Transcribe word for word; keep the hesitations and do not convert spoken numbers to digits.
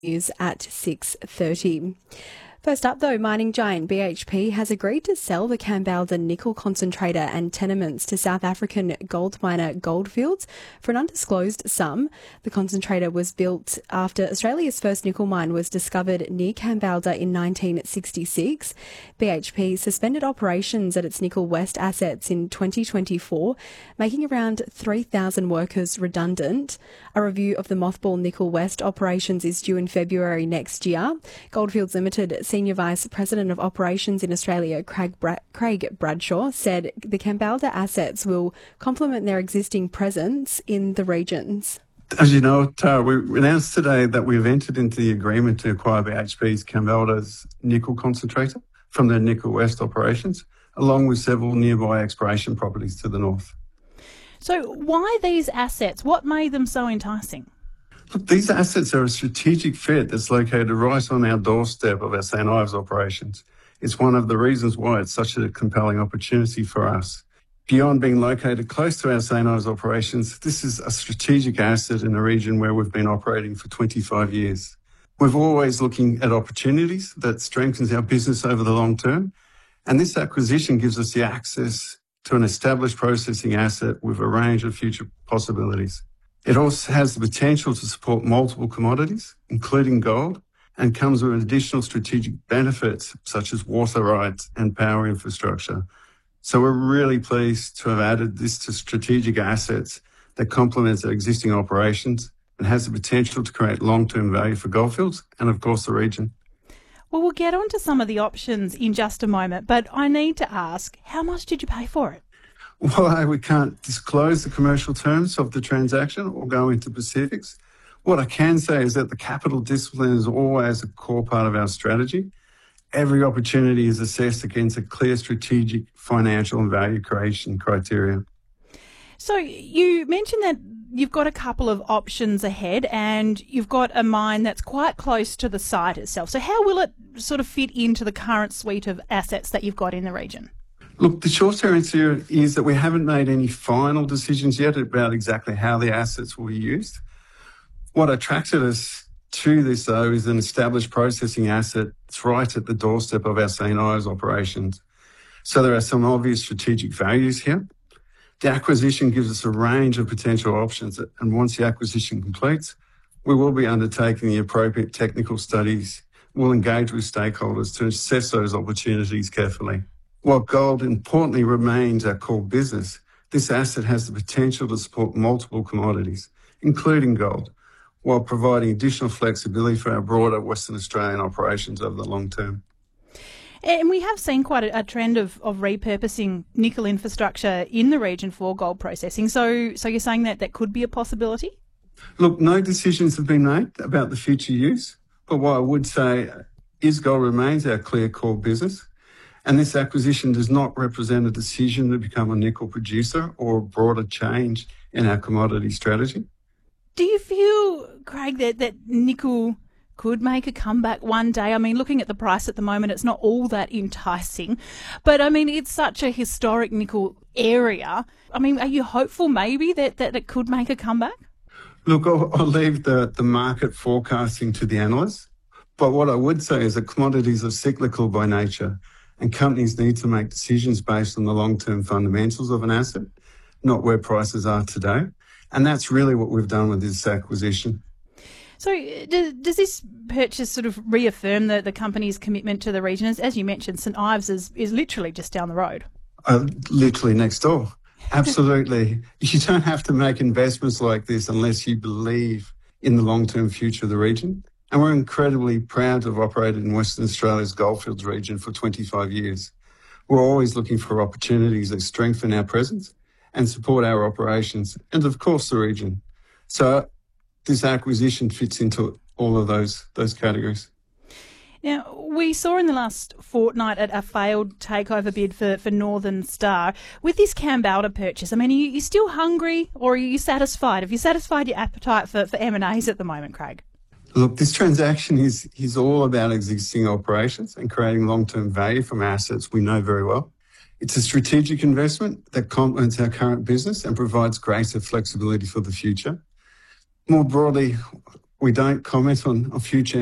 News at six thirty. First up though, mining giant B H P has agreed to sell the Kambalda nickel concentrator and tenements to South African gold miner Gold Fields for an undisclosed sum. The concentrator was built after Australia's first nickel mine was discovered near Kambalda in nineteen sixty-six. B H P suspended operations at its Nickel West assets in twenty twenty-four, making around three thousand workers redundant. A review of the mothball Nickel West operations is due in February next year. Goldfields Limited Senior Vice President of Operations in Australia, Craig, Bra- Craig Bradshaw, said the Kambalda assets will complement their existing presence in the regions. As you know, Tara, we announced today that we've entered into the agreement to acquire B H P's Kambalda's nickel concentrator from their Nickel West operations, along with several nearby exploration properties to the north. So why these assets? What made them so enticing? Look, these assets are a strategic fit that's located right on our doorstep of our Saint Ives operations. It's one of the reasons why it's such a compelling opportunity for us. Beyond being located close to our Saint Ives operations, this is a strategic asset in a region where we've been operating for twenty-five years. We're always looking at opportunities that strengthens our business over the long term, and this acquisition gives us the access to an established processing asset with a range of future possibilities. It also has the potential to support multiple commodities, including gold, and comes with additional strategic benefits such as water rights and power infrastructure. So we're really pleased to have added this to strategic assets that complements our existing operations and has the potential to create long-term value for Goldfields and, of course, the region. Well, we'll get on to some of the options in just a moment, but I need to ask, how much did you pay for it? Well, we can't disclose the commercial terms of the transaction or go into specifics. What I can say is that the capital discipline is always a core part of our strategy. Every opportunity is assessed against a clear strategic, financial and value creation criteria. So you mentioned that you've got a couple of options ahead and you've got a mine that's quite close to the site itself. So how will it sort of fit into the current suite of assets that you've got in the region? Look, the short answer is that we haven't made any final decisions yet about exactly how the assets will be used. What attracted us to this, though, is an established processing asset that's right at the doorstep of our Saint Ives operations. So there are some obvious strategic values here. The acquisition gives us a range of potential options, and once the acquisition completes, we will be undertaking the appropriate technical studies. We'll engage with stakeholders to assess those opportunities carefully. While gold importantly remains our core business, this asset has the potential to support multiple commodities, including gold, while providing additional flexibility for our broader Western Australian operations over the long term. And we have seen quite a, a trend of, of repurposing nickel infrastructure in the region for gold processing. So, so you're saying that that could be a possibility? Look, no decisions have been made about the future use, but what I would say is gold remains our clear core business. And this acquisition does not represent a decision to become a nickel producer or a broader change in our commodity strategy. Do you feel, Craig, that, that nickel could make a comeback one day? I mean, looking at the price at the moment, it's not all that enticing. But, I mean, it's such a historic nickel area. I mean, are you hopeful maybe that, that it could make a comeback? Look, I'll, I'll leave the, the market forecasting to the analysts. But what I would say is that commodities are cyclical by nature, and companies need to make decisions based on the long-term fundamentals of an asset, not where prices are today. And that's really what we've done with this acquisition. So does this purchase sort of reaffirm the, the company's commitment to the region? As, as you mentioned, Saint Ives is, is literally just down the road. Uh, literally next door. Absolutely. You don't have to make investments like this unless you believe in the long-term future of the region. And we're incredibly proud to have operated in Western Australia's Goldfields region for twenty-five years. We're always looking for opportunities that strengthen our presence and support our operations and, of course, the region. So this acquisition fits into all of those those categories. Now, we saw in the last fortnight at a failed takeover bid for, for Northern Star. With this Kambalda purchase, I mean, are you, you still hungry or are you satisfied? Have you satisfied your appetite for, for M and A's at the moment, Craig? Look, this transaction is, is all about existing operations and creating long-term value from assets we know very well. It's a strategic investment that complements our current business and provides greater flexibility for the future. More broadly, We don't comment on, on future